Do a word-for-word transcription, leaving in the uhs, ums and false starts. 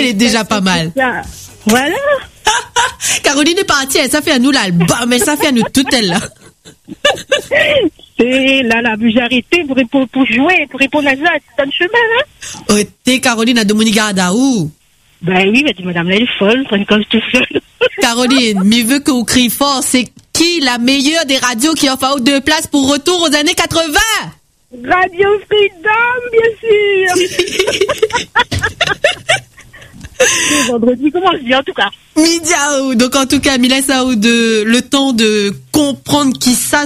elle est déjà pas mal. Voilà. Caroline est partie, elle, ça fait à nous l'album, mais ça fait à nous tout elle là. C'est là, là, j'ai arrêté pour, pour, pour jouer, pour répondre à ça, c'est un chemin, hein. Oh, t'es Caroline à Dominique Gardaou. Ben oui, mais madame, là, elle est folle, prenne comme tout seul. Caroline, mais veut qu'on crie fort, c'est qui la meilleure des radios qui offre deux places pour retour aux années quatre-vingts? Radio Freedom, bien sûr. Vendredi, comment je dis en tout cas? Midiaou. Donc en tout cas, Mila Saoud, le temps de comprendre qui ça